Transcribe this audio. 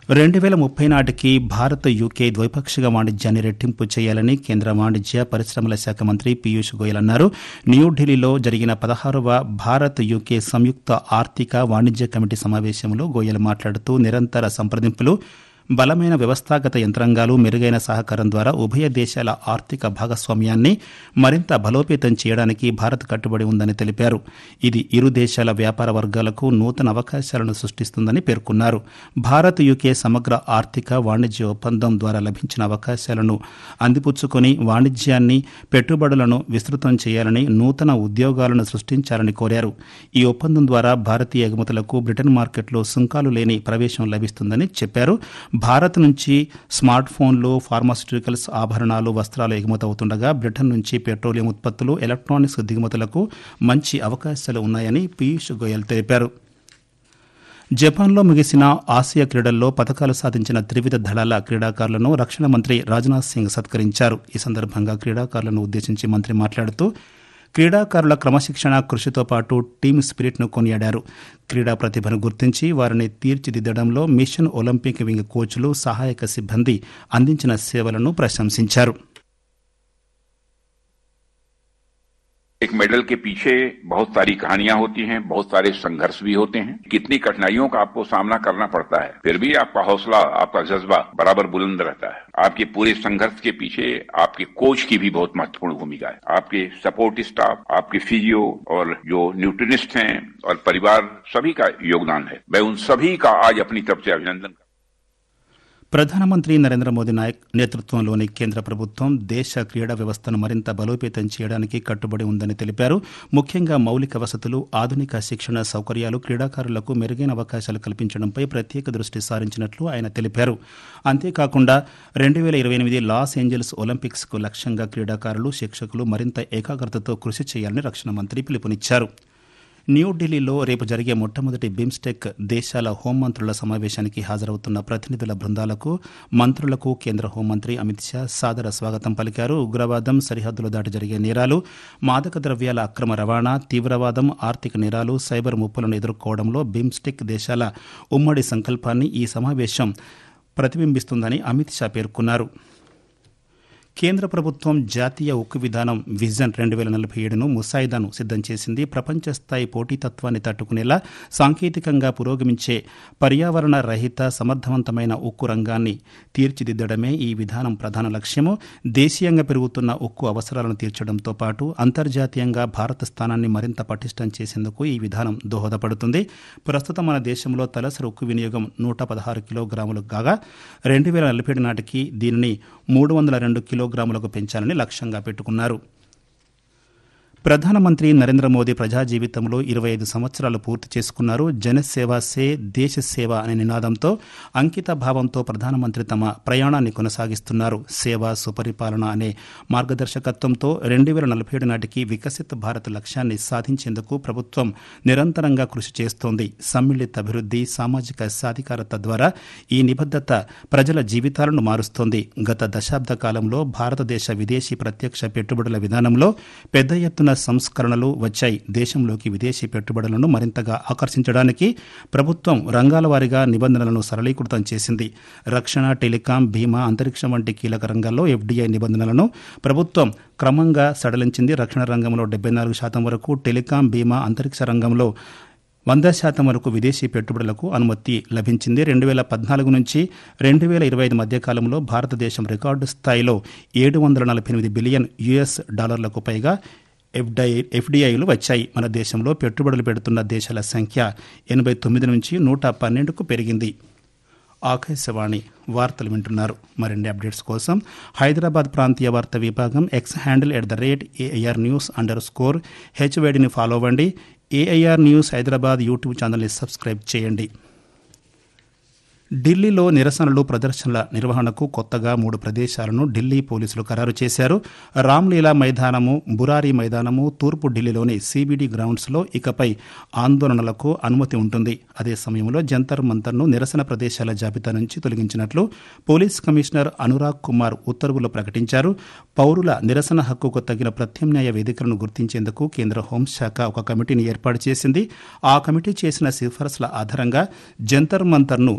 2030 నాటికి భారత్ యూకే ద్వైపాక్షిక వాణిజ్యాన్ని రెట్టింపు చేయాలని కేంద్ర వాణిజ్య పరిశ్రమల శాఖ మంత్రి పీయూష్ గోయల్ అన్నారు. న్యూఢిల్లీలో జరిగిన 16వ భారత్ యూకే సంయుక్త ఆర్థిక వాణిజ్య కమిటీ సమావేశంలో గోయల్ మాట్లాడుతూ నిరంతర సంప్రదింపులు, బలమైన వ్యవస్థాగత యంత్రాంగాలు, మెరుగైన సహకారం ద్వారా ఉభయ దేశాల ఆర్థిక భాగస్వామ్యాన్ని మరింత బలోపేతం చేయడానికి భారత్ కట్టుబడి ఉందని తెలిపారు. ఇది ఇరు దేశాల వ్యాపార వర్గాలకు నూతన అవకాశాలను సృష్టిస్తుందని పేర్కొన్నారు. భారత్ యూకే సమగ్ర ఆర్థిక వాణిజ్య ఒప్పందం ద్వారా లభించిన అవకాశాలను అందిపుచ్చుకొని వాణిజ్యాన్ని, పెట్టుబడులను విస్తృతం చేయాలని, నూతన ఉద్యోగాలను సృష్టించాలని కోరారు. ఈ ఒప్పందం ద్వారా భారతీయ ఎగుమతులకు బ్రిటన్ మార్కెట్లో సుంకాలు లేని ప్రవేశం లభిస్తుందని చెప్పారు. భారత్ నుంచి స్మార్ట్ ఫోన్లు, ఫార్మాస్యూటికల్స్, ఆభరణాలు, వస్త్రాలు ఎగుమతవుతుండగా బ్రిటన్ నుంచి పెట్రోలియం ఉత్పత్తులు, ఎలక్ట్రానిక్స్ దిగుమతులకు మంచి అవకాశాలు ఉన్నాయని పీయూష్ గోయల్ తెలిపారు. జపాన్లో ముగిసిన ఆసియా క్రీడల్లో పతకాలు సాధించిన త్రివిధ దళాల క్రీడాకారులను రక్షణ మంత్రి రాజ్నాథ్ సింగ్ సత్కరించారు. ఈ సందర్భంగా క్రీడాకారులను ఉద్దేశించి మంత్రి మాట్లాడుతూ క్రీడాకారుల క్రమశిక్షణ, కృషితో పాటు టీమ్ స్పిరిట్ను కొనియాడారు. క్రీడా ప్రతిభను గుర్తించి వారిని తీర్చిదిద్దడంలో మిషన్ ఒలింపిక్ వింగ్ కోచ్లు, సహాయక సిబ్బంది అందించిన సేవలను ప్రశంసించారు. एक मेडल के पीछे बहुत सारी कहानियां होती हैं, बहुत सारे संघर्ष भी होते हैं, कितनी कठिनाइयों का आपको सामना करना पड़ता है, फिर भी आपका हौसला, आपका जज्बा बराबर बुलंद रहता है. आपके पूरे संघर्ष के पीछे आपके कोच की भी बहुत महत्वपूर्ण भूमिका है. आपके सपोर्ट स्टाफ, आपके फिजियो और जो न्यूट्रिनिस्ट हैं और परिवार, सभी का योगदान है. मैं उन सभी का आज अपनी तरफ से अभिनंदन. ప్రధానమంత్రి నరేంద్ర మోదీ నేతృత్వంలోని కేంద్ర ప్రభుత్వం దేశ క్రీడా వ్యవస్థను మరింత బలోపేతం చేయడానికి కట్టుబడి ఉందని తెలిపారు. ముఖ్యంగా మౌలిక వసతులు, ఆధునిక శిక్షణ సౌకర్యాలు, క్రీడాకారులకు మెరుగైన అవకాశాలు కల్పించడంపై ప్రత్యేక దృష్టి సారించినట్లు ఆయన తెలిపారు. అంతేకాకుండా 2028 లాస్ ఏంజల్స్ ఒలింపిక్స్కు లక్ష్యంగా క్రీడాకారులు, శిక్షకులు మరింత ఏకాగ్రతతో కృషి చేయాలని రక్షణ మంత్రి పిలుపునిచ్చారు. న్యూఢిల్లీలో రేపు జరిగే మొట్టమొదటి బిమ్స్టెక్ దేశాల హోంమంత్రుల సమావేశానికి హాజరవుతున్న ప్రతినిధుల బృందాలకు, మంత్రులకు కేంద్ర హోంమంత్రి అమిత్ షా సాదర స్వాగతం పలికారు. ఉగ్రవాదం, సరిహద్దులు దాటి జరిగే నేరాలు, మాదక ద్రవ్యాల అక్రమ రవాణా, తీవ్రవాదం, ఆర్థిక నేరాలు, సైబర్ ముప్పులను ఎదుర్కోవడంలో బిమ్స్టెక్ దేశాల ఉమ్మడి సంకల్పాన్ని ఈ సమావేశం ప్రతిబింబిస్తుందని అమిత్ షా పేర్కొన్నారు. కేంద్ర ప్రభుత్వం జాతీయ ఉక్కు విధానం విజన్ 2047ను ముసాయిదాను సిద్ధం చేసింది. ప్రపంచ స్థాయి పోటీతత్వాన్ని తట్టుకునేలా సాంకేతికంగా పురోగమించే పర్యావరణ రహిత, సమర్థవంతమైన ఉక్కు రంగాన్ని తీర్చిదిద్దడమే ఈ విధానం ప్రధాన లక్ష్యము. దేశీయంగా పెరుగుతున్న ఉక్కు అవసరాలను తీర్చడంతో పాటు అంతర్జాతీయంగా భారత స్థానాన్ని మరింత పటిష్టం చేసేందుకు ఈ విధానం దోహదపడుతుంది. ప్రస్తుతం మన దేశంలో తలసరి ఉక్కు వినియోగం 116 కిలోగ్రాములు కాగా 2047 నాటికి దీనిని 302 కిలోగ్రాములకు పెంచాలని లక్ష్యంగా పెట్టుకున్నారు. ప్రధానమంత్రి నరేంద్ర మోదీ ప్రజా జీవితంలో 25 సంవత్సరాలు పూర్తి చేసుకున్నారు. జనసేవ సే దేశ సేవ అనే నినాదంతో, అంకిత భావంతో ప్రధానమంత్రి తమ ప్రయాణాన్ని కొనసాగిస్తున్నారు. సేవ, సుపరిపాలన అనే మార్గదర్శకత్వంతో 2047 నాటికి వికసిత్ భారత్ లక్ష్యాన్ని సాధించేందుకు ప్రభుత్వం నిరంతరంగా కృషి చేస్తోంది. సమ్మిళిత అభివృద్ధి, సామాజిక సాధికారత ద్వారా ఈ నిబద్ధత ప్రజల జీవితాలను మారుస్తోంది. గత దశాబ్ద కాలంలో భారతదేశ విదేశీ ప్రత్యక్ష పెట్టుబడుల విధానంలో పెద్ద ఎత్తున సంస్కరణలు వచ్చాయి. దేశంలోకి విదేశీ పెట్టుబడులను మరింతగా ఆకర్షించడానికి ప్రభుత్వం రంగాల వారీగా నిబంధనలను సరళీకృతం చేసింది. రక్షణ, టెలికాం, బీమా, అంతరిక్షం వంటి కీలక రంగాల్లో ఎఫ్డీఐ నిబంధనలను ప్రభుత్వం క్రమంగా సడలించింది. రక్షణ రంగంలో 74% వరకు, టెలికాం, బీమా, అంతరిక్ష రంగంలో 100% వరకు విదేశీ పెట్టుబడులకు అనుమతి లభించింది. 2014 నుంచి 2025 మధ్య కాలంలో భారతదేశం రికార్డు స్థాయిలో $748 బిలియన్ పైగా ఎఫ్డీఐలు వచ్చాయి. మన దేశంలో పెట్టుబడులు పెడుతున్న దేశాల సంఖ్య 89 నుంచి 112కు పెరిగింది. ఆకాశవాణి వార్తలు వింటున్నారు. మరిన్ని అప్డేట్స్ కోసం హైదరాబాద్ ప్రాంతీయ వార్తా విభాగం ఎక్స్ హ్యాండిల్ @AIR News_HYDని ఫాలో అవ్వండి. AIR న్యూస్ హైదరాబాద్ యూట్యూబ్ ఛానల్ని సబ్స్క్రైబ్ చేయండి. ఢిల్లీలో నిరసనలు, ప్రదర్శనల నిర్వహణకు కొత్తగా 3 ప్రదేశాలను ఢిల్లీ పోలీసులు ఖరారు చేశారు. రామ్లీలా మైదానము, బురారీ మైదానము, తూర్పు ఢిల్లీలోని CBD గ్రౌండ్స్లో ఇకపై ఆందోళనలకు అనుమతి ఉంటుంది. అదే సమయంలో జంతర్ మంతర్ను నిరసన ప్రదేశాల జాబితా నుంచి తొలగించినట్లు పోలీస్ కమిషనర్ అనురాగ్ కుమార్ ఉత్తర్వులు ప్రకటించారు. పౌరుల నిరసన హక్కుకు తగిన ప్రత్యామ్నాయ వేదికలను గుర్తించేందుకు కేంద్ర హోంశాఖ ఒక కమిటీని ఏర్పాటు చేసింది. ఆ కమిటీ చేసిన సిఫారసుల ఆధారంగా జంతర్ మంతర్ను